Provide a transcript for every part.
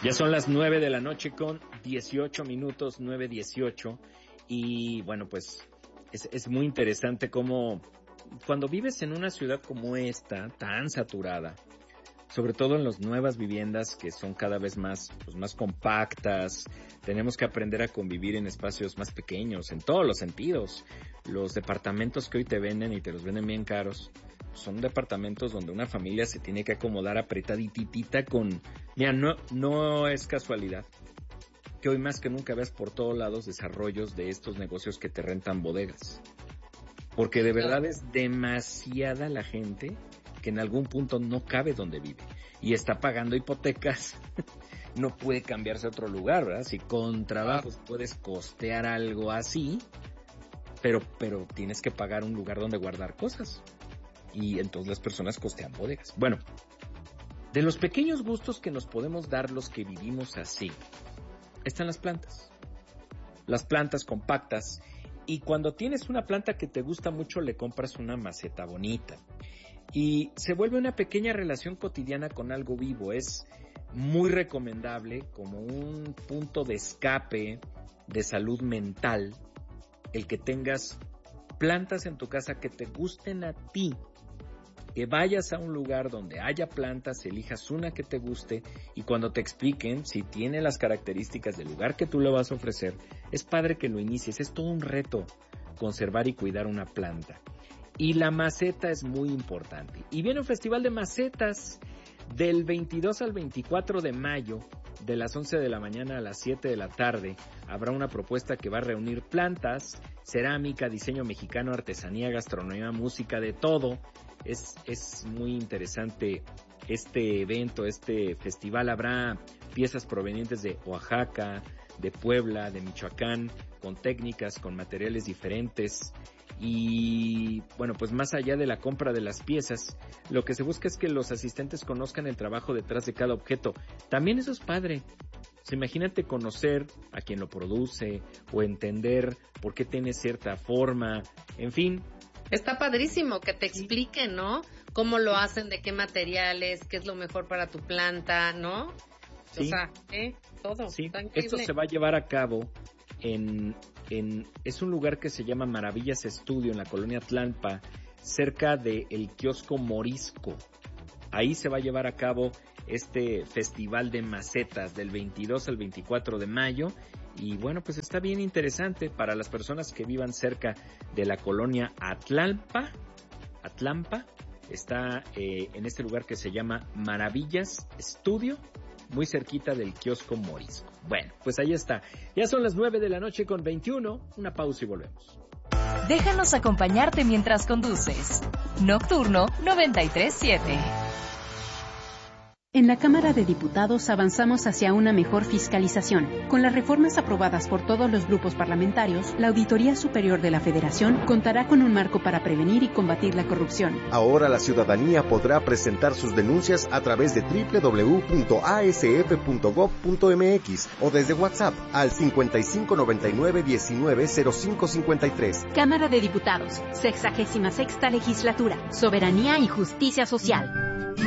Ya son las 9 de la noche con 18 minutos, 9:18. Y bueno, pues es muy interesante cómo cuando vives en una ciudad como esta, tan saturada, sobre todo en las nuevas viviendas que son cada vez más, pues, más compactas, tenemos que aprender a convivir en espacios más pequeños, en todos los sentidos. Los departamentos que hoy te venden y te los venden bien caros, son departamentos donde una familia se tiene que acomodar apretaditita con... Mira, no es casualidad que hoy más que nunca veas por todos lados desarrollos de estos negocios que te rentan bodegas. Porque de verdad es demasiada la gente que en algún punto no cabe donde vive y está pagando hipotecas, no puede cambiarse a otro lugar, ¿verdad? Si con trabajos puedes costear algo así, pero tienes que pagar un lugar donde guardar cosas. Y entonces las personas costean bodegas. Bueno, de los pequeños gustos que nos podemos dar los que vivimos así, están las plantas. Las plantas compactas. Y cuando tienes una planta que te gusta mucho, le compras una maceta bonita. Y se vuelve una pequeña relación cotidiana con algo vivo. Es muy recomendable como un punto de escape de salud mental el que tengas plantas en tu casa que te gusten a ti. Que vayas a un lugar donde haya plantas, elijas una que te guste y cuando te expliquen si tiene las características del lugar que tú le vas a ofrecer, es padre que lo inicies. Es todo un reto conservar y cuidar una planta. Y la maceta es muy importante. Y viene un festival de macetas del 22 al 24 de mayo, de las 11 de la mañana a las 7 de la tarde. Habrá una propuesta que va a reunir plantas, cerámica, diseño mexicano, artesanía, gastronomía, música, de todo. Es muy interesante este evento, este festival. Habrá piezas provenientes de Oaxaca, de Puebla, de Michoacán, con técnicas, con materiales diferentes. Y bueno, pues más allá de la compra de las piezas, lo que se busca es que los asistentes conozcan el trabajo detrás de cada objeto. También eso es padre. O sea, imagínate conocer a quien lo produce o entender por qué tiene cierta forma, en fin. Está padrísimo que te expliquen, ¿no? Cómo lo hacen, de qué materiales, qué es lo mejor para tu planta, ¿no? Sí. O sea, todo. Sí, esto se va a llevar a cabo es un lugar que se llama Maravillas Estudio en la colonia Tlalpa, cerca del kiosco Morisco. Ahí se va a llevar a cabo este festival de macetas del 22 al 24 de mayo. Y bueno, pues está bien interesante para las personas que vivan cerca de la colonia Atlampa. Está en este lugar que se llama Maravillas Estudio, muy cerquita del kiosco Morisco. Bueno, pues ahí está. Ya son las 9 de la noche con 21. Una pausa y volvemos. Déjanos acompañarte mientras conduces. Nocturno 93.7. En la Cámara de Diputados avanzamos hacia una mejor fiscalización. Con las reformas aprobadas por todos los grupos parlamentarios, la Auditoría Superior de la Federación contará con un marco para prevenir y combatir la corrupción. Ahora la ciudadanía podrá presentar sus denuncias a través de www.asf.gov.mx o desde WhatsApp al 5599-190553. Cámara de Diputados, 66ª Legislatura, Soberanía y Justicia Social.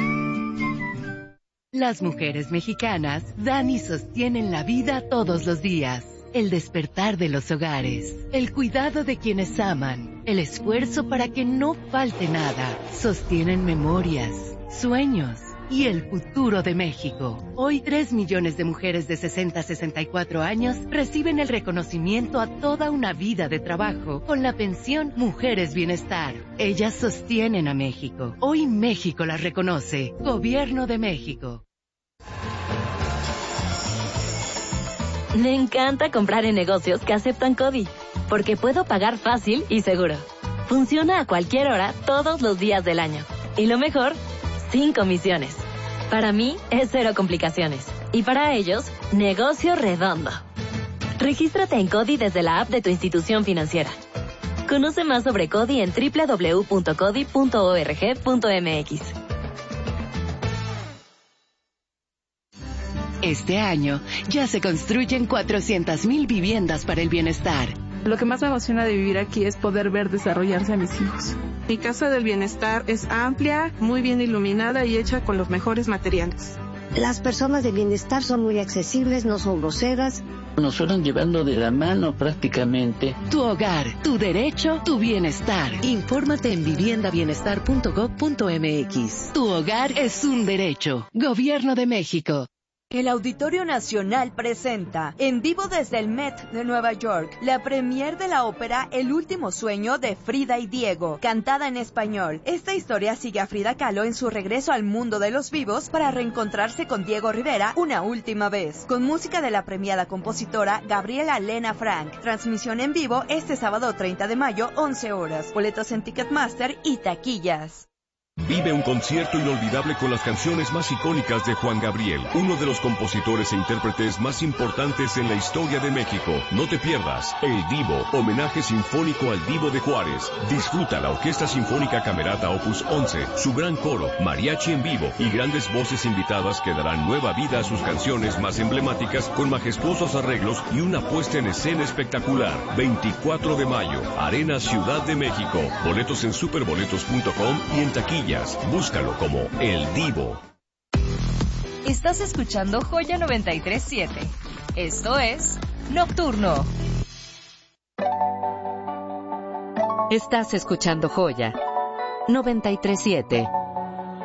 Las mujeres mexicanas dan y sostienen la vida todos los días. El despertar de los hogares, el cuidado de quienes aman, el esfuerzo para que no falte nada. Sostienen memorias, sueños y el futuro de México. Hoy 3 millones de mujeres de 60 a 64 años reciben el reconocimiento a toda una vida de trabajo con la pensión Mujeres Bienestar. Ellas sostienen a México. Hoy México las reconoce. Gobierno de México. Me encanta comprar en negocios que aceptan CODI, porque puedo pagar fácil y seguro. Funciona a cualquier hora, todos los días del año. Y lo mejor, sin comisiones. Para mí, es 0 complicaciones. Y para ellos, negocio redondo. Regístrate en CODI desde la app de tu institución financiera. Conoce más sobre CODI en www.codi.org.mx. Este año ya se construyen 400,000 viviendas para el bienestar. Lo que más me emociona de vivir aquí es poder ver desarrollarse a mis hijos. Mi casa del bienestar es amplia, muy bien iluminada y hecha con los mejores materiales. Las personas de bienestar son muy accesibles, no son groseras. Nos fueron llevando de la mano prácticamente. Tu hogar, tu derecho, tu bienestar. Infórmate en viviendabienestar.gov.mx. Tu hogar es un derecho. Gobierno de México. El Auditorio Nacional presenta, en vivo desde el Met de Nueva York, la premier de la ópera El último sueño de Frida y Diego, cantada en español. Esta historia sigue a Frida Kahlo en su regreso al mundo de los vivos para reencontrarse con Diego Rivera una última vez, con música de la premiada compositora Gabriela Lena Frank. Transmisión en vivo este sábado 30 de mayo, 11 horas. Boletos en Ticketmaster y taquillas. Vive un concierto inolvidable con las canciones más icónicas de Juan Gabriel, uno de los compositores e intérpretes más importantes en la historia de México. No te pierdas El Divo, homenaje sinfónico al Divo de Juárez. Disfruta la Orquesta Sinfónica Camerata Opus 11, su gran coro, mariachi en vivo y grandes voces invitadas que darán nueva vida a sus canciones más emblemáticas con majestuosos arreglos y una puesta en escena espectacular. 24 de mayo, Arena Ciudad de México. Boletos en superboletos.com y en taquilla. Búscalo como El Divo. Estás escuchando Joya 93.7. Esto es Nocturno. Estás escuchando Joya 93.7.